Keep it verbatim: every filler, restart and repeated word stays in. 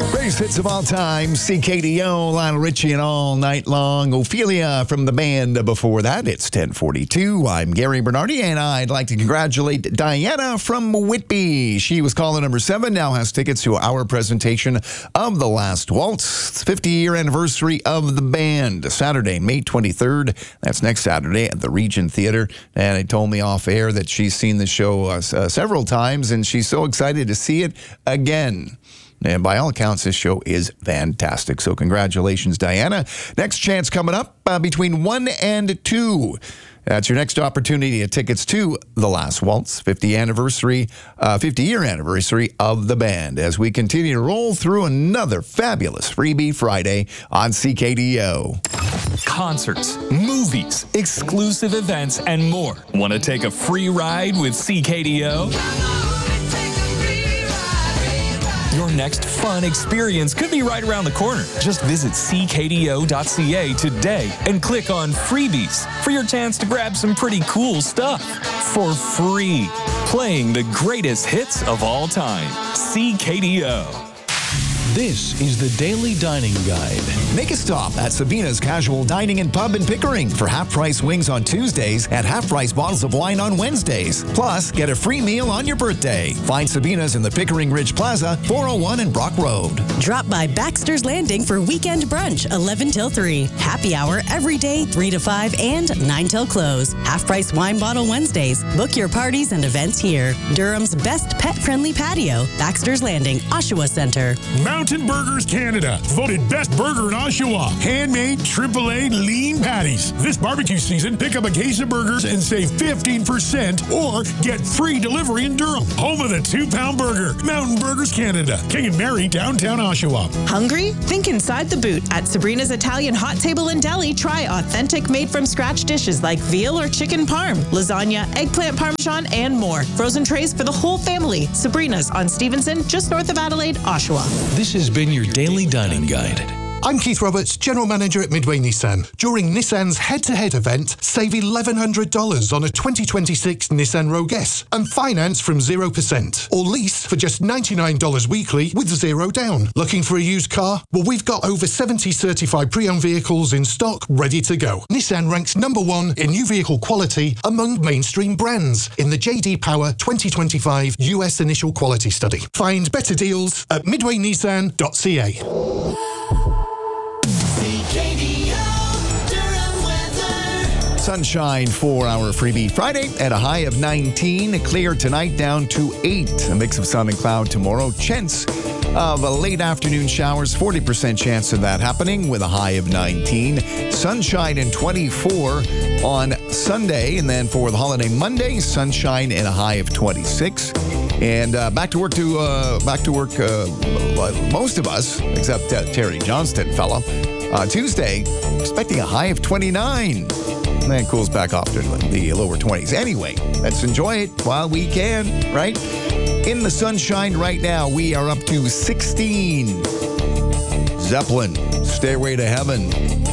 Greatest hits of all time, C K D O, Lionel Richie, and All Night Long. Ophelia from the band before that. It's ten forty-two. I'm Gary Bernardi, and I'd like to congratulate Diana from Whitby. She was caller number seven, now has tickets to our presentation of The Last Waltz, fifty-year anniversary of the band, Saturday, May twenty-third. That's next Saturday at the Regent Theater. And it told me off air that she's seen the show uh, uh, several times, and she's so excited to see it again. And by all accounts, this show is fantastic. So congratulations, Diana. Next chance coming up uh, between one and two. That's your next opportunity to tickets to The Last Waltz, fifty anniversary, uh, fifty-year anniversary of the band, as we continue to roll through another fabulous Freebie Friday on C K D O. Concerts, movies, exclusive events, and more. Want to take a free ride with C K D O? Your next fun experience could be right around the corner. Just visit c k d o dot c a today and click on Freebies for your chance to grab some pretty cool stuff for free. Playing the greatest hits of all time. C K D O. This is the Daily Dining Guide. Make a stop at Sabina's Casual Dining and Pub in Pickering for half-price wings on Tuesdays and half-price bottles of wine on Wednesdays. Plus, get a free meal on your birthday. Find Sabina's in the Pickering Ridge Plaza, four oh one and Brock Road. Drop by Baxter's Landing for weekend brunch, eleven till three. Happy hour every day, three to five and nine till close. Half-price wine bottle Wednesdays. Book your parties and events here. Durham's best pet-friendly patio. Baxter's Landing, Oshawa Center. Mountain Burgers Canada, voted best burger in Oshawa. Handmade triple A lean patties. This barbecue season, pick up a case of burgers and save fifteen percent or get free delivery in Durham. Home of the two-pound burger. Mountain Burgers Canada, King and Mary, downtown Oshawa. Hungry? Think inside the boot. At Sabrina's Italian Hot Table and Deli, try authentic made-from-scratch dishes like veal or chicken parm, lasagna, eggplant parmesan, and more. Frozen trays for the whole family. Sabrina's on Stevenson, just north of Adelaide, Oshawa. This has been your Daily Dining Guide. I'm Keith Roberts, General Manager at Midway Nissan. During Nissan's head-to-head event, save eleven hundred dollars on a twenty twenty-six Nissan Rogue S and finance from zero percent. Or lease for just ninety-nine dollars weekly with zero down. Looking for a used car? Well, we've got over seventy certified pre-owned vehicles in stock ready to go. Nissan ranks number one in new vehicle quality among mainstream brands in the J D Power twenty twenty-five U S Initial Quality Study. Find better deals at midway nissan dot c a. Sunshine for our Freebie Friday at a high of nineteen. Clear tonight down to eight. A mix of sun and cloud tomorrow. Chance of a late afternoon showers. forty percent chance of that happening with a high of nineteen. Sunshine and twenty-four on Sunday. And then for the holiday Monday, sunshine and a high of twenty-six. And uh, back to work to uh, back to work. Uh, most of us, except uh, Terry Johnston, fella. Uh, Tuesday, expecting a high of twenty-nine. And then it cools back off to the lower twenties. Anyway, let's enjoy it while we can, right? In the sunshine right now, we are up to sixteen. Zeppelin, Stairway to Heaven.